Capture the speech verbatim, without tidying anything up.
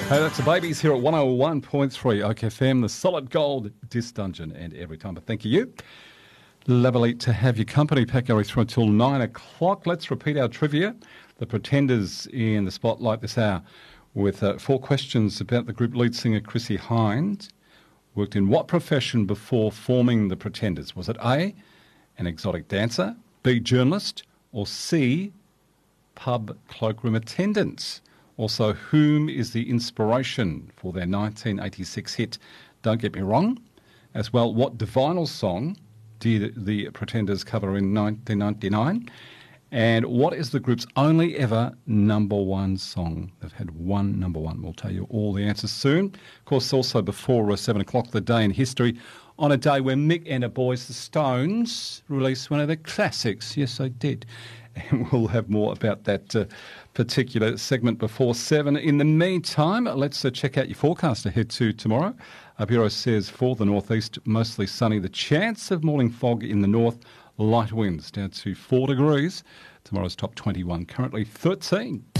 Hey, that's the Babies here at one oh one point three O K F M, the solid gold disc dungeon, and every time. But thank you. Lovely to have your company. Pat Gary through until nine o'clock. Let's repeat our trivia. The Pretenders in the spotlight this hour with uh, four questions about the group lead singer Chrissie Hynde. Worked in what profession before forming the Pretenders? Was it A, an exotic dancer, B, journalist, or C, pub cloakroom attendant? Also, whom is the inspiration for their nineteen eighty-six hit Don't Get Me Wrong? As well, what Divinyl song did the Pretenders cover in nineteen ninety-nine? And what is the group's only ever number one song? They've had one number one. We'll tell you all the answers soon. Of course, also before uh, seven o'clock, the day in history, on a day when Mick and the boys, the Stones, released one of their classics. Yes, they did. And we'll have more about that uh, particular segment before seven. In the meantime, let's uh, check out your forecast ahead to tomorrow. Our Bureau says for the northeast, mostly sunny. The chance of morning fog in the north, light winds down to four degrees. Tomorrow's top twenty-one, currently thirteen.